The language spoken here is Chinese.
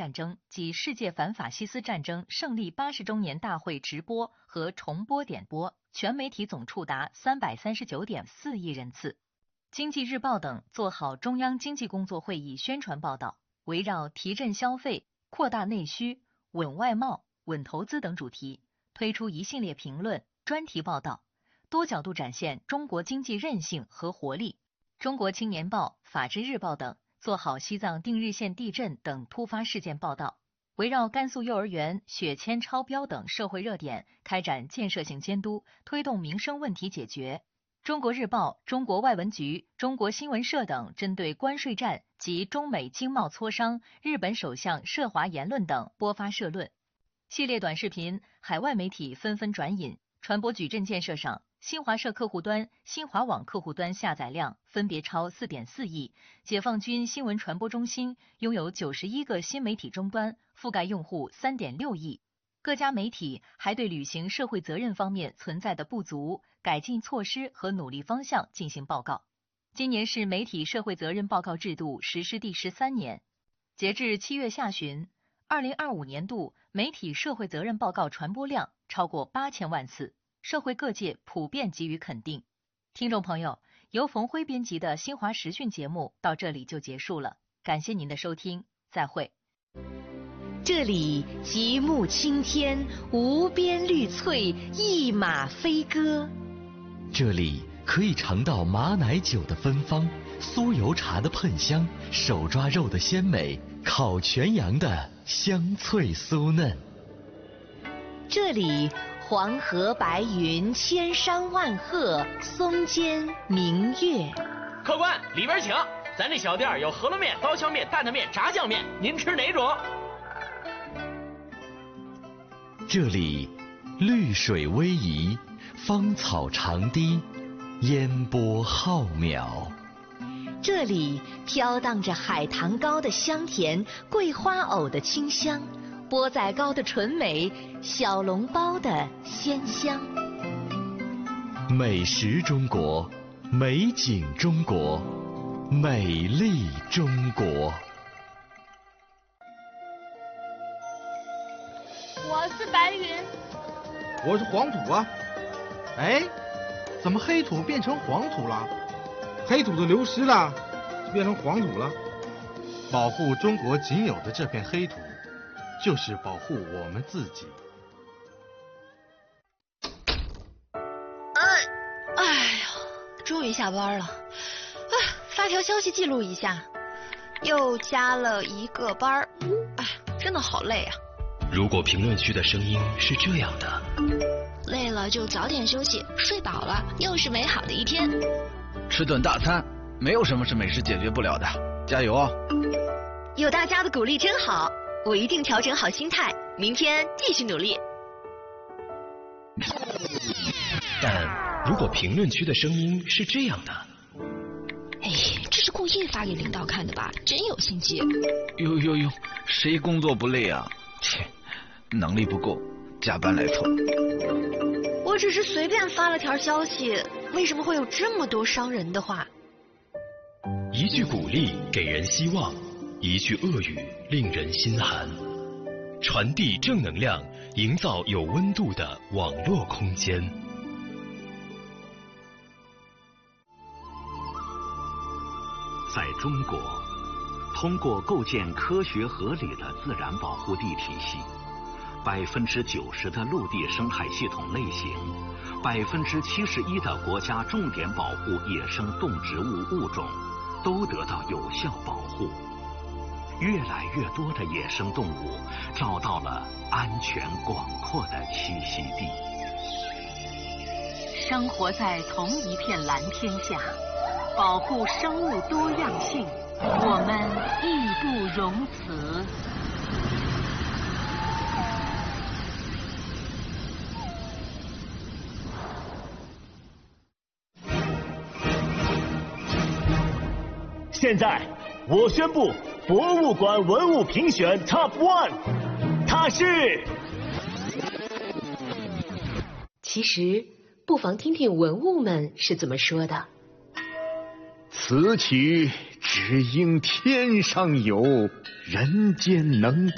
战争及世界反法西斯战争胜利80周年大会直播和重播点播，全媒体总触达339.4亿人次。经济日报等做好中央经济工作会议宣传报道，围绕提振消费、扩大内需、稳外贸、稳投资等主题，推出一系列评论、专题报道，多角度展现中国经济韧性和活力。中国青年报、法制日报等做好西藏定日县地震等突发事件报道，围绕甘肃幼儿园血铅超标等社会热点开展建设性监督，推动民生问题解决。中国日报、中国外文局、中国新闻社等针对关税战及中美经贸磋商、日本首相涉华言论等播发社论。系列短视频，海外媒体纷纷转引，传播矩阵建设上，新华社客户端、新华网客户端下载量分别超4.4亿，解放军新闻传播中心拥有91个新媒体终端，覆盖用户3.6亿。各家媒体还对履行社会责任方面存在的不足、改进措施和努力方向进行报告。今年是媒体社会责任报告制度实施第13年，截至7月下旬，2025年度媒体社会责任报告传播量超过8000万次，社会各界普遍给予肯定。听众朋友，由冯辉编辑的新华时讯节目到这里就结束了，感谢您的收听，再会。 这里极目青天，无边绿翠，一马飞歌。 这里可以尝到马奶酒的芬芳，酥油茶的喷香，手抓肉的鲜美，烤全羊的香脆酥嫩。 这里黄河白云，千山万壑，松间明月。 客官，里边请。咱这小店有饸饹面、刀削面、担担面、炸酱面，您吃哪种？ 这里绿水逶迤，芳草长堤，烟波浩渺。 这里飘荡着海棠糕的香甜，桂花藕的清香，钵仔糕的纯美，小笼包的鲜香。 美食中国，美景中国，美丽中国。 我是白云， 我是黄土啊。哎，怎么黑土变成黄土了？黑土都流失了，就变成黄土了。保护中国仅有的这片黑土，就是保护我们自己。 哎呀，终于下班了。发条消息记录一下，又加了一个班。真的好累啊。 如果评论区的声音是这样的， 累了就早点休息，睡饱了又是美好的一天。 吃顿大餐，没有什么是美食解决不了的，加油哦！ 有大家的鼓励真好，我一定调整好心态，明天继续努力。 但如果评论区的声音是这样的， 这是故意发给领导看的吧？真有心机。 哟，谁工作不累啊？切，能力不够，加班来凑。 我只是随便发了条消息，为什么会有这么多伤人的话？ 一句鼓励给人希望，一句恶语令人心寒。传递正能量，营造有温度的网络空间。 在中国，通过构建科学合理的自然保护地体系，90%的陆地生态系统类型，71%的国家重点保护野生动植物物种都得到有效保护。越来越多的野生动物找到了安全广阔的栖息地。 生活在同一片蓝天下，保护生物多样性，我们义不容辞。 现在，我宣布博物馆文物评选 Top 1， 它是。 其实，不妨听听文物们是怎么说的。 此曲只应天上有，人间能得。